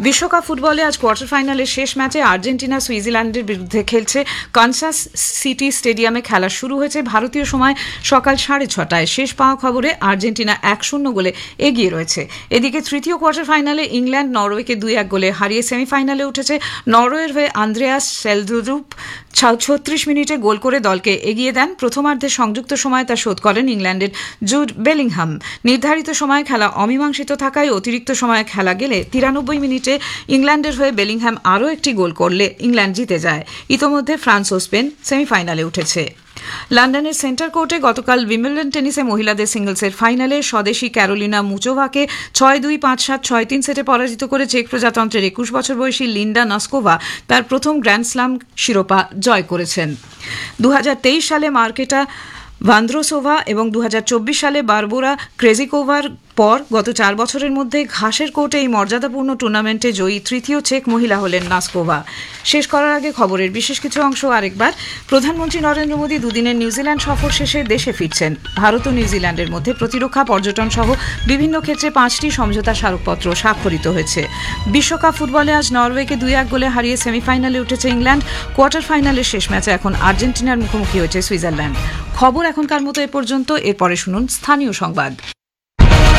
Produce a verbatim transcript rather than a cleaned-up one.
বিশ্বকাপ ফুটবলে আজ কোয়ার্টার ফাইনালের শেষ ম্যাচে আর্জেন্টিনা সুইজারল্যান্ডের বিরুদ্ধে খেলছে। কানসাস সিটি স্টেডিয়ামে খেলা শুরু হয়েছে ভারতীয় সময় সকাল সাড়ে ছটায়। শেষ পাওয়া খবরে আর্জেন্টিনা এক শূন্য গোলে এগিয়ে রয়েছে। এদিকে তৃতীয় কোয়ার্টার ফাইনালে ইংল্যান্ড নরওয়েকে দুই এক গোলে হারিয়ে সেমিফাইনালে উঠেছে। নরওয়ের হয়ে আন্দ্রেয়াস সেলদ্রুপ ছত্রিশ মিনিটে গোল করে দলকে এগিয়ে দেন। প্রথমার্ধে সংযুক্ত সময় তা শোধ করেন ইংল্যান্ডের জুড বেলিংহাম। নির্ধারিত সময়ে খেলা অমীমাংসিত থাকায় অতিরিক্ত সময়ে খেলা গেলে তিরানব্বই মিনিটে ইংল্যান্ডের হয়ে বেলিংহাম আরও একটি গোল করলে ইংল্যান্ড জিতে যায়। ইতোমধ্যে ফ্রান্স ও স্পেন সেমিফাইনালে উঠেছে। লন্ডনের সেন্টার কোর্টে গতকাল উইম্বলডন টেনিসে মহিলাদের সিঙ্গলসের ফাইনালে স্বদেশী ক্যারোলিনা মুচোভাকে ছয় দুই পাঁচ সাত ছয় তিন সেটে পরাজিত করে চেক প্রজাতন্ত্রের একুশ বছর বয়সী লিন্ডা নস্কোভা তার প্রথম গ্র্যান্ড স্লাম শিরোপা জয় করেছেন। দু হাজার তেইশ সালে মার্কেটা ভান্দ্রোসোভা এবং দু হাজার চব্বিশ সালে বারবোরা ক্রেজিকোভার পর গত চার বছরের মধ্যে ঘাসের কোর্টে এই মর্যাদাপূর্ণ টুর্নামেন্টে জয়ী তৃতীয় চেক মহিলা হলেন নাস্কোভা। শেষ করার আগে খবরের বিশেষ কিছু অংশ আরেকবার। প্রধানমন্ত্রী নরেন্দ্র মোদী দুদিনের নিউজিল্যান্ড সফর শেষে দেশে ফিরছেন। ভারত ও নিউজিল্যান্ডের মধ্যে প্রতিরক্ষা, পর্যটন সহ বিভিন্ন ক্ষেত্রে পাঁচটি সমঝোতা স্মারকপত্র স্বাক্ষরিত হয়েছে। বিশ্বকাপ ফুটবলে আজ নরওয়েকে দুই এক গোলে হারিয়ে সেমিফাইনালে উঠেছে ইংল্যান্ড। কোয়ার্টার ফাইনালের শেষ ম্যাচে এখন আর্জেন্টিনার মুখোমুখি হয়েছে সুইজারল্যান্ড। খবর এখনকার মতো এ পর্যন্ত। এরপরে শুনুন স্থানীয় সংবাদ।